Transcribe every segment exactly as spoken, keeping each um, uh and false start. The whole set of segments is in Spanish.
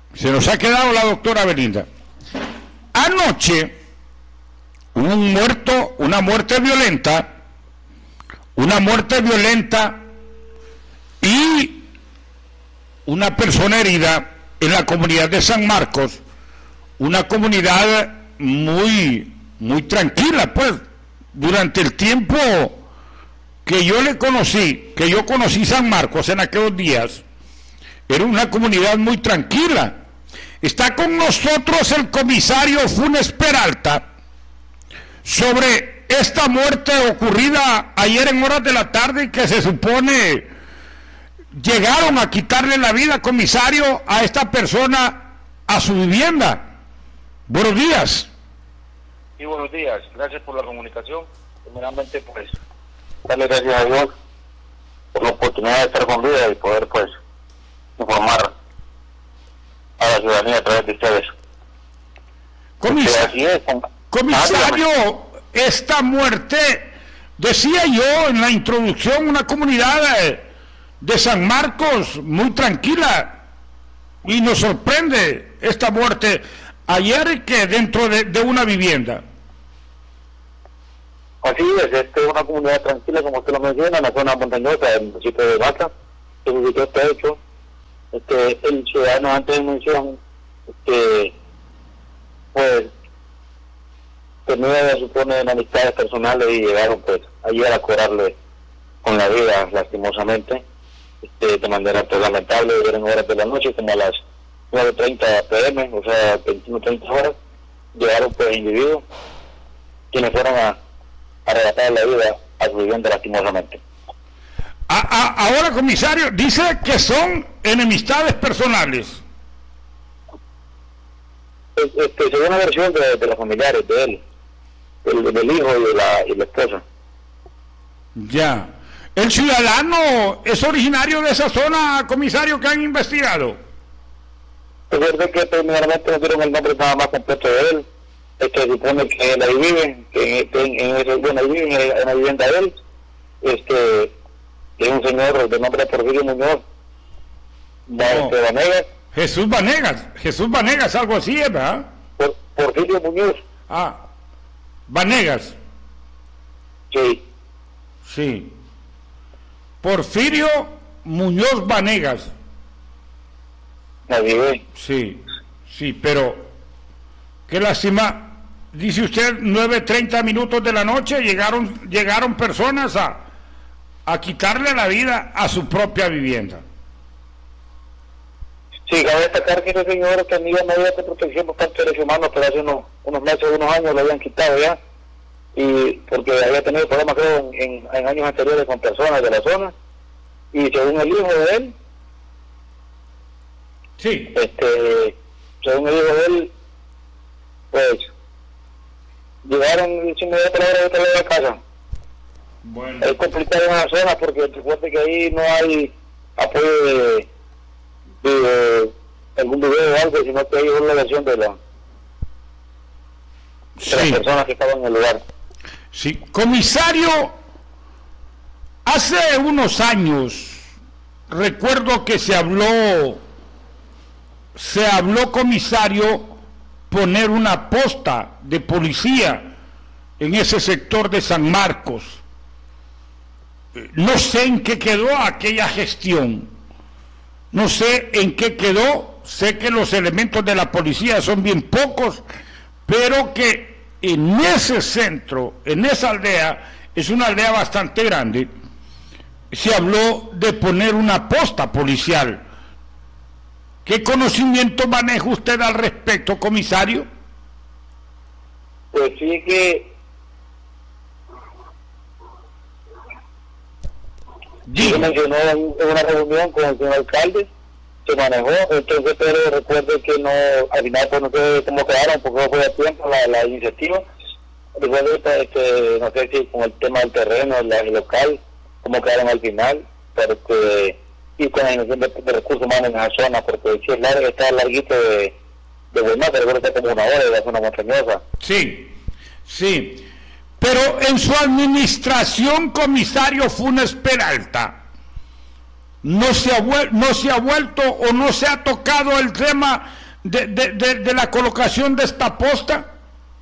Se nos ha quedado la doctora Belinda. Anoche, un muerto, una muerte violenta, una muerte violenta y una persona herida en la comunidad de San Marcos, una comunidad muy, muy tranquila, pues, durante el tiempo que yo le conocí, que yo conocí San Marcos en aquellos días, era una comunidad muy tranquila. Está con nosotros el comisario Funes Peralta sobre esta muerte ocurrida ayer en horas de la tarde y que se supone llegaron a quitarle la vida, comisario, a esta persona a su vivienda. Buenos días. Sí, buenos días. Gracias por la comunicación. Primeramente, pues, darle gracias a Dios por la oportunidad de estar con vida y poder, pues, informar a la ciudadanía a través de ustedes. Comisario, es, con... comisario ah, esta muerte, decía yo en la introducción, una comunidad de, de San Marcos muy tranquila, y nos sorprende esta muerte ayer que dentro de, de una vivienda. Así es, este es una comunidad tranquila, como usted lo menciona, en la zona montañosa del municipio de Vaca, que visitó este hecho. Este, el ciudadano antes de mención, este, pues, tenía, supone, amistades personales y llegaron, pues, ayer a cobrarle con la vida, lastimosamente, este, de manera pues, lamentable, eran horas de la noche, como a las nueve treinta p m, o sea, veintiuno treinta horas, llegaron, pues, individuos, quienes fueron a arrebatar la vida a su vivienda lastimosamente. A, a, ahora, comisario, dice que son enemistades personales. Este, según una versión de, de los familiares de él, del, del hijo y de la, y la esposa. Ya. ¿El ciudadano es originario de esa zona, comisario, que han investigado? Recuerde que primeramente no dieron el nombre nada más completo de él. Este, supone que él ahí vive, que en, en, en, bueno, ahí vive en la vivienda de él. Este... es un señor de nombre Porfirio Muñoz, no. este, Vanegas. Jesús Vanegas, Jesús Vanegas, algo así, ¿verdad? Por, Porfirio Muñoz. Ah, Vanegas. Sí. Sí. Porfirio Muñoz Vanegas. Nadie. Sí, sí, pero qué lástima. Dice usted, nueve treinta minutos de la noche, llegaron, llegaron personas a... a quitarle la vida a su propia vivienda. Sí, cabe destacar que ese señor tenía medidas de protección por parte de derechos humanos, pero hace unos, unos meses, unos años lo habían quitado ya, y porque había tenido problemas, creo, en, en años anteriores con personas de la zona, y según el hijo de él, sí, este, según el hijo de él, pues, llegaron sin media palabra de traer a casa. Bueno. Es complicado en la zona porque recuerde que ahí no hay apoyo de, de, de algún video o algo, sino que hay una versión de, la, de sí. las personas que estaban en el lugar. Sí, comisario, hace unos años recuerdo que se habló, se habló, comisario, poner una posta de policía en ese sector de San Marcos. No sé en qué quedó aquella gestión, no sé en qué quedó, sé que los elementos de la policía son bien pocos, pero que en ese centro, en esa aldea, es una aldea bastante grande, se habló de poner una posta policial. ¿Qué conocimiento maneja usted al respecto, comisario? Pues sí que se mencionó en una reunión con el señor alcalde, se manejó, entonces pero recuerde que no, al final pues no sé cómo quedaron, porque no fue a tiempo la, la iniciativa. Recuerde este, no sé si con el tema del terreno, el local, cómo quedaron al final, pero que, y con la iniciativa de, de recursos humanos en esa zona, porque si es largo, está larguito de, de Guaymate, recuerde que está como una hora de la zona montañosa. Sí, sí. Pero en su administración, comisario Funes Peralta, no se ha vuel- no se ha vuelto o no se ha tocado el tema de, de, de, de la colocación de esta posta?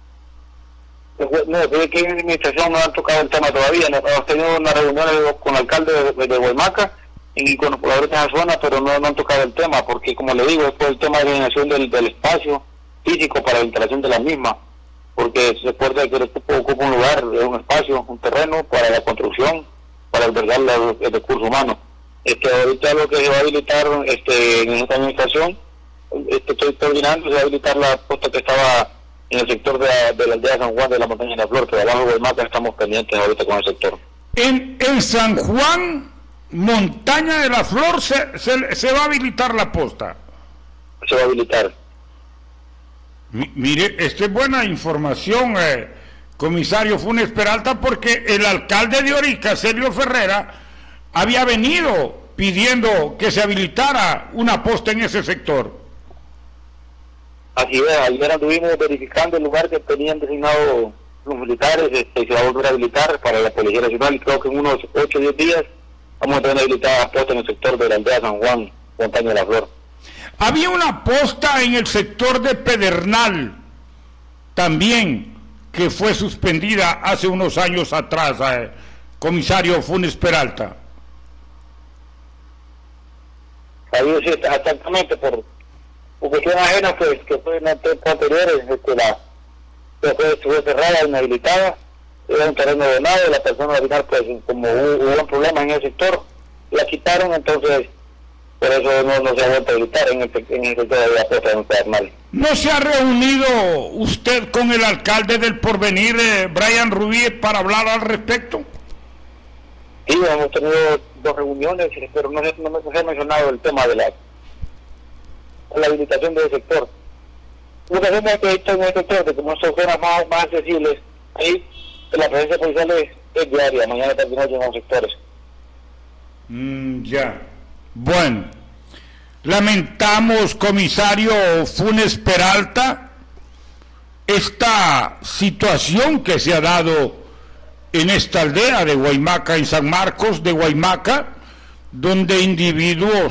No, desde que en la administración no han tocado el tema todavía. No, hemos tenido una reunión con el alcalde de, de Guaymaca y con los pobladores de la zona, pero no, no han tocado el tema, porque como le digo, es por el tema de eliminación del, del espacio físico para la instalación de la misma, porque se recuerda que el equipo ocupa un lugar, un espacio, un terreno para la construcción, para albergar la, el recurso humano. Este, ahorita lo que se va a habilitar este, en esta administración, este, estoy coordinando, se va a habilitar la posta que estaba en el sector de la, de la aldea San Juan de la Montaña de la Flor, que de abajo de Guaymaca estamos pendientes ahorita con el sector. En, en San Juan, Montaña de la Flor, se, se, se va a habilitar la posta. Se va a habilitar. M mire, esta es buena información, eh, comisario Funes Peralta, porque el alcalde de Orica, Celio Ferrera, había venido pidiendo que se habilitara una posta en ese sector. Así es, ayer anduvimos verificando el lugar que tenían designado los militares, este, y se va a volver a habilitar para la Policía Nacional, y creo que en unos ocho o diez días vamos a tener habilitada la posta en el sector de la aldea San Juan, Montaña de la Flor. Había una posta en el sector de Pedernal, también, que fue suspendida hace unos años atrás, eh, comisario Funes Peralta. Ahí sí, exactamente, por... porque fue ajena, pues, que fue en el tiempo anteriores, este, la, que fue, estuvo cerrada, inhabilitada, era un terreno donado, y la persona al final, pues, como hubo, hubo un problema en el sector, la quitaron, entonces, por eso no, no se ha vuelto a habilitar en el, en el sector de la posta de Pedernal. ¿No se ha reunido usted con el alcalde del Porvenir, eh, Brian Rubí, para hablar al respecto? Sí, hemos tenido dos reuniones, pero no, no me se ha mencionado el tema de la la habilitación del sector. Lo que hacemos es que en el sector, de como son zonas más, más accesibles, ahí la presencia policial es, es diaria, mañana también en los sectores. Mm, ya. Bueno, lamentamos, comisario Funes Peralta, esta situación que se ha dado en esta aldea de Guaymaca, en San Marcos de Guaymaca, donde individuos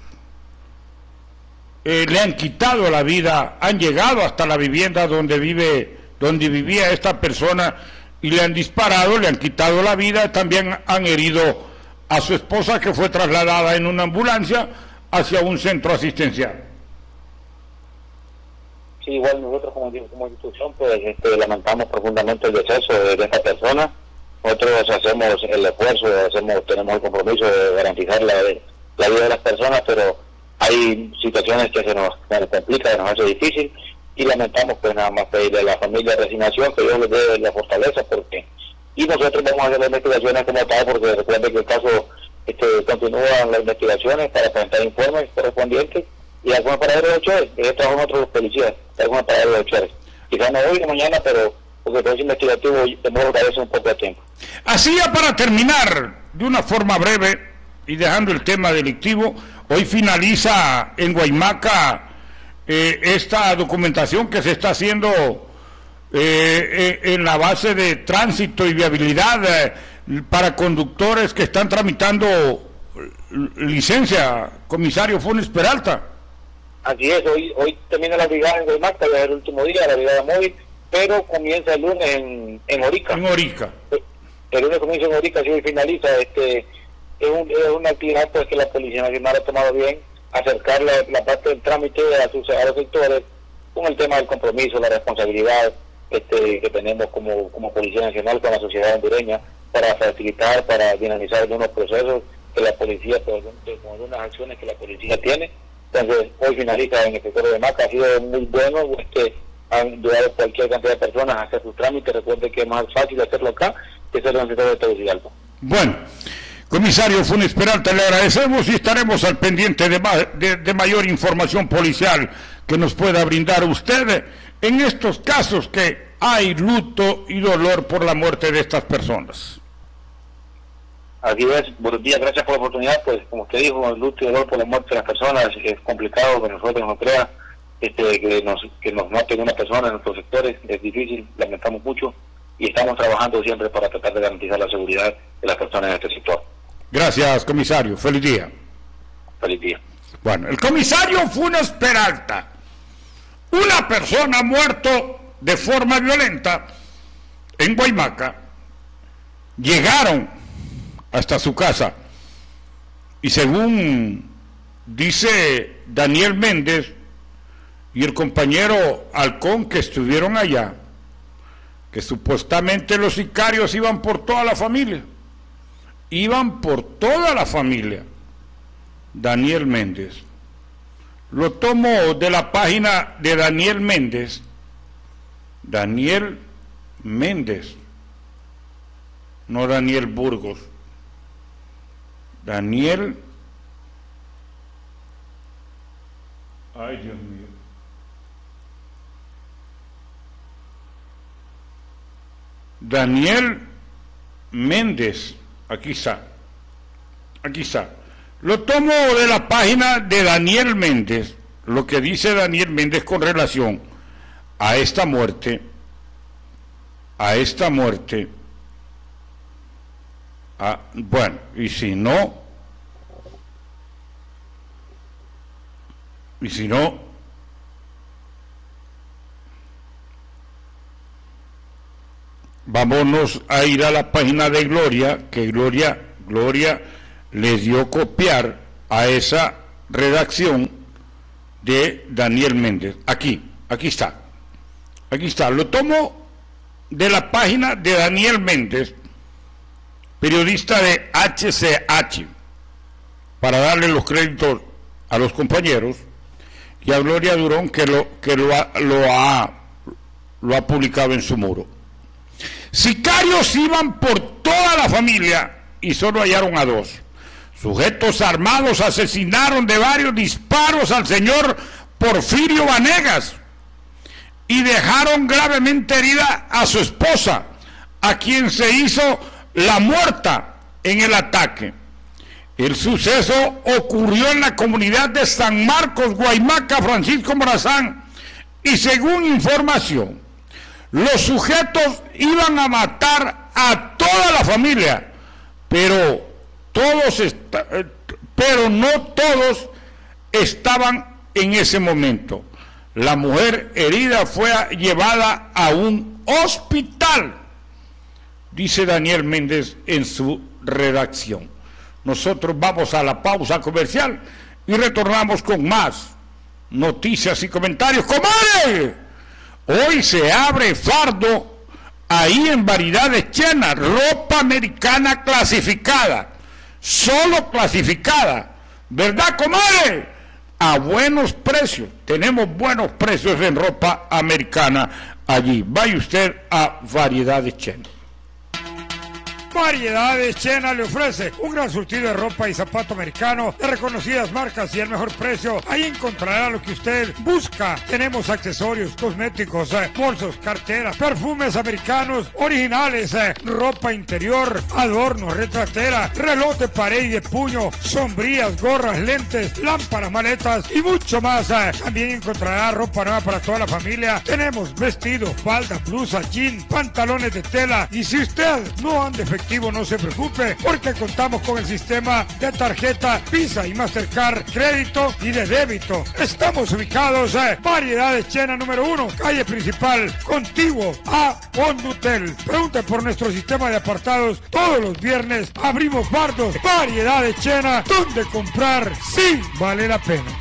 Eh, le han quitado la vida, han llegado hasta la vivienda donde vive, donde vivía esta persona y le han disparado, le han quitado la vida, también han herido a su esposa, que fue trasladada en una ambulancia hacia un centro asistencial. Sí, igual nosotros como, como institución pues este, lamentamos profundamente el deceso de, de esta persona. Nosotros hacemos el esfuerzo, hacemos, tenemos el compromiso de garantizar la, la vida de las personas, pero hay situaciones que se nos, se nos complican, nos hace difícil, y lamentamos pues nada más pedirle a la familia resignación, que Dios les dé la fortaleza, porque y nosotros vamos a hacer las investigaciones como tal, porque recuerden que el caso este, continúan las investigaciones para presentar informes correspondientes, y algunos paradero de Ochores, que trabajan otros policías, algunos paradero de Ochores. Quizás no hoy, no mañana, pero porque el proceso investigativo demora a veces un poco de tiempo. Así ya para terminar, de una forma breve, y dejando el tema delictivo, hoy finaliza en Guaymaca eh, esta documentación que se está haciendo eh, eh, en la base de tránsito y viabilidad eh, para conductores que están tramitando licencia, comisario Funes Peralta. Así es, hoy hoy termina la brigada en Guaymaca, ya es el último día, la brigada móvil, pero comienza el lunes en, en Orica. En Orica. El lunes comienza en Orica, si hoy finaliza, este... Es, un, es una actividad pues que la Policía Nacional ha tomado bien, acercar la, la parte del trámite a, sus, a los sectores con el tema del compromiso, la responsabilidad este, que tenemos como, como Policía Nacional con la sociedad hondureña para facilitar, para dinamizar algunos procesos que la policía, pues, con algunas acciones que la policía tiene. Entonces, hoy finaliza en el sector de Maca, ha sido muy bueno, este, han ayudado cualquier cantidad de personas a hacer sus trámites. Recuerden que es más fácil hacerlo acá que hacerlo en el sector de Tegucigalpa. Bueno, comisario Funes Peralta, le agradecemos y estaremos al pendiente de, de, de mayor información policial que nos pueda brindar usted en estos casos que hay luto y dolor por la muerte de estas personas. Así es, buenos días, gracias por la oportunidad. Pues como usted dijo, el luto y dolor por la muerte de las personas es complicado que nosotros nos crea, este, que nos que nos maten una persona en nuestros sectores, es difícil, lamentamos mucho y estamos trabajando siempre para tratar de garantizar la seguridad de las personas en este sector. Gracias, comisario. Feliz día. Feliz día. Bueno, el comisario Funes Peralta, una persona muerto de forma violenta en Guaymaca. Llegaron hasta su casa y según dice Daniel Méndez y el compañero Halcón que estuvieron allá, que supuestamente los sicarios iban por toda la familia, iban por toda la familia. Daniel Méndez. Lo tomo de la página de Daniel Méndez. Daniel Méndez. No Daniel Burgos. Daniel. Ay, Dios mío. Daniel Méndez. Aquí está. Aquí está. Lo tomo de la página de Daniel Méndez, lo que dice Daniel Méndez con relación a esta muerte, a esta muerte, a, bueno, y si no, y si no, vámonos a ir a la página de Gloria, que Gloria, Gloria, le dio copiar a esa redacción de Daniel Méndez. Aquí, aquí está. Aquí está. Lo tomo de la página de Daniel Méndez, periodista de H C H, para darle los créditos a los compañeros, y a Gloria Durón, que lo, que lo, ha, lo, ha, lo ha publicado en su muro. Sicarios iban por toda la familia y solo hallaron a dos. Sujetos armados asesinaron de varios disparos al señor Porfirio Vanegas y dejaron gravemente herida a su esposa, a quien se hizo la muerta en el ataque. El suceso ocurrió en la comunidad de San Marcos, Guaymaca, Francisco Morazán, y según información, los sujetos iban a matar a toda la familia, pero todos está, pero no todos estaban en ese momento. La mujer herida fue llevada a un hospital, dice Daniel Méndez en su redacción. Nosotros vamos a la pausa comercial y retornamos con más noticias y comentarios. ¡Comadre! Hoy se abre fardo ahí en Variedades Chena, ropa americana clasificada. Solo clasificada, ¿verdad, comadre? A buenos precios. Tenemos buenos precios en ropa americana allí. Vaya usted a Variedades Chena. Variedades Chena le ofrece un gran surtido de ropa y zapato americano de reconocidas marcas y el mejor precio. Ahí encontrará lo que usted busca. Tenemos accesorios, cosméticos, eh, bolsos, carteras, perfumes americanos originales, eh, ropa interior, adornos, retratera, reloj de pared y de puño, sombrillas, gorras, lentes, lámparas, maletas y mucho más. Eh. También encontrará ropa nueva para toda la familia. Tenemos vestidos, faldas, blusas, jeans, pantalones de tela. Y si usted no anda efectivo, no se preocupe, porque contamos con el sistema de tarjeta Visa y Mastercard, crédito y de débito. Estamos ubicados en eh, Variedades Chena número uno, calle principal, contiguo a Condutel. Pregunte por nuestro sistema de apartados. Todos los viernes abrimos fardos. Variedades Chena, donde comprar sí vale la pena.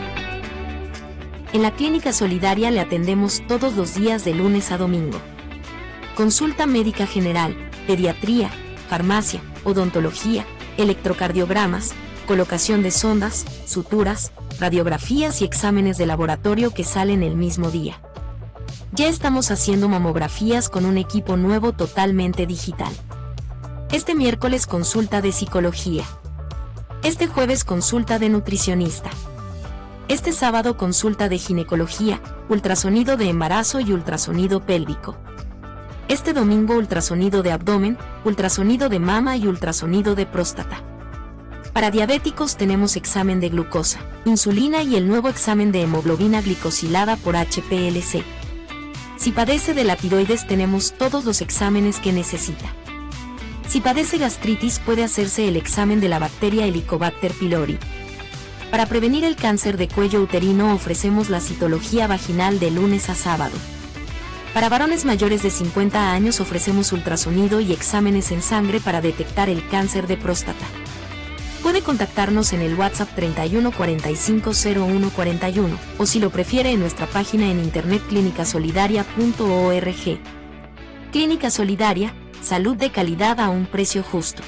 En la Clínica Solidaria le atendemos todos los días de lunes a domingo. Consulta médica general, pediatría, farmacia, odontología, electrocardiogramas, colocación de sondas, suturas, radiografías y exámenes de laboratorio que salen el mismo día. Ya estamos haciendo mamografías con un equipo nuevo totalmente digital. Este miércoles consulta de psicología. Este jueves consulta de nutricionista. Este sábado consulta de ginecología, ultrasonido de embarazo y ultrasonido pélvico. Este domingo ultrasonido de abdomen, ultrasonido de mama y ultrasonido de próstata. Para diabéticos tenemos examen de glucosa, insulina y el nuevo examen de hemoglobina glicosilada por H P L C. Si padece de la tiroides tenemos todos los exámenes que necesita. Si padece gastritis puede hacerse el examen de la bacteria Helicobacter pylori. Para prevenir el cáncer de cuello uterino ofrecemos la citología vaginal de lunes a sábado. Para varones mayores de cincuenta años ofrecemos ultrasonido y exámenes en sangre para detectar el cáncer de próstata. Puede contactarnos en el WhatsApp treinta y uno cuarenta y cinco cero uno cuarenta y uno o si lo prefiere en nuestra página en internet clínica solidaria punto org. Clínica Solidaria, salud de calidad a un precio justo.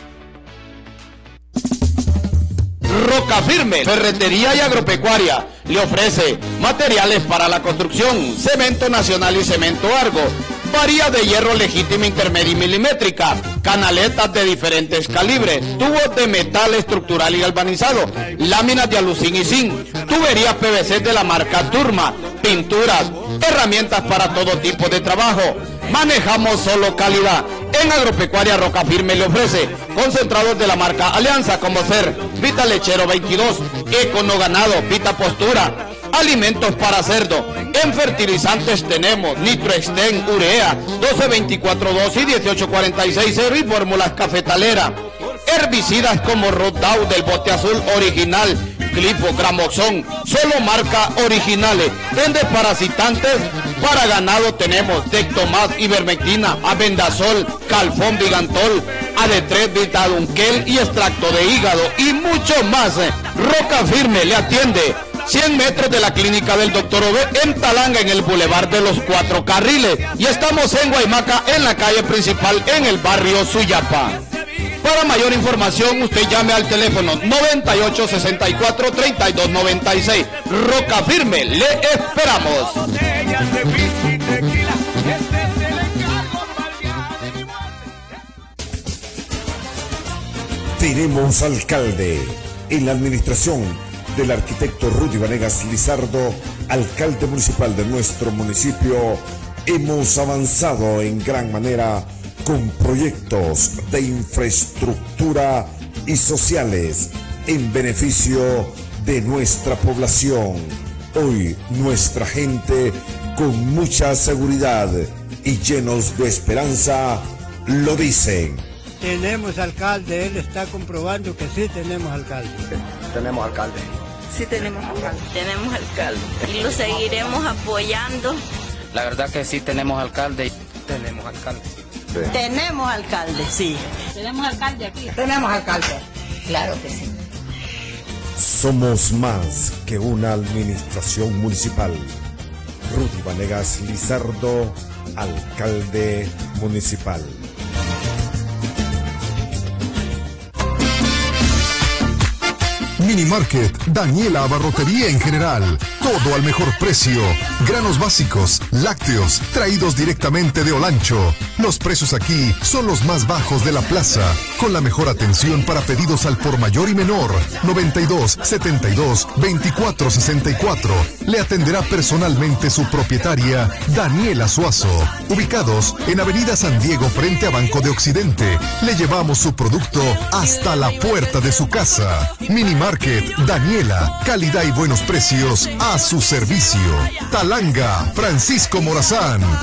Roca Firme, ferretería y agropecuaria, le ofrece materiales para la construcción, cemento nacional y cemento Argo, varillas de hierro legítima intermedia y milimétrica, canaletas de diferentes calibres, tubos de metal estructural y galvanizado, láminas de alucín y zinc, tuberías P V C de la marca Turma, pinturas, herramientas para todo tipo de trabajo. Manejamos solo calidad. En Agropecuaria Roca Firme le ofrece concentrados de la marca Alianza como ser Vita Lechero veintidós, Econo Ganado, Vita Postura, alimentos para cerdo. En fertilizantes tenemos Nitroexten, Urea, doce veinticuatro dos y dieciocho cuarenta y seis cero y fórmulas cafetalera. Herbicidas como Rodau del bote azul original, Clipo, Gramoxón, solo marca originales. En desparasitantes para ganado tenemos Tectomat, Ivermectina, Abendazol, Calfón, Vigantol, A D tres, Vitadunquel y extracto de hígado y mucho más. Roca Firme le atiende cien metros de la clínica del doctor Ove en Talanga, en el Boulevard de los Cuatro Carriles, y estamos en Guaymaca, en la calle principal, en el barrio Suyapa. Para mayor información, usted llame al teléfono noventa y ocho sesenta y cuatro treinta y dos noventa y seis. Roca Firme, le esperamos. Tenemos alcalde en la administración del arquitecto Rudy Vanegas Lizardo, alcalde municipal de nuestro municipio. Hemos avanzado en gran manera con proyectos de infraestructura y sociales en beneficio de nuestra población. Hoy nuestra gente, con mucha seguridad y llenos de esperanza, lo dicen. Tenemos alcalde, él está comprobando que sí tenemos alcalde. Tenemos alcalde. Sí tenemos alcalde. Tenemos alcalde. Y lo seguiremos apoyando. La verdad que sí tenemos alcalde. Tenemos alcalde. Sí. Tenemos alcalde, sí. Tenemos alcalde aquí. Tenemos alcalde. Claro que sí. Somos más que una administración municipal. Rudy Vanegas Lizardo, alcalde municipal. Mini Market, Daniela Abarrotería en general. Todo al mejor precio. Granos básicos, lácteos, traídos directamente de Olancho. Los precios aquí son los más bajos de la plaza, con la mejor atención para pedidos al por mayor y menor. noventa y dos, setenta y dos, veinticuatro sesenta y cuatro. Le atenderá personalmente su propietaria, Daniela Suazo. Ubicados en Avenida San Diego frente a Banco de Occidente. Le llevamos su producto hasta la puerta de su casa. Mini Market, Daniela, calidad y buenos precios a su servicio. Talanga, Francisco Morazán.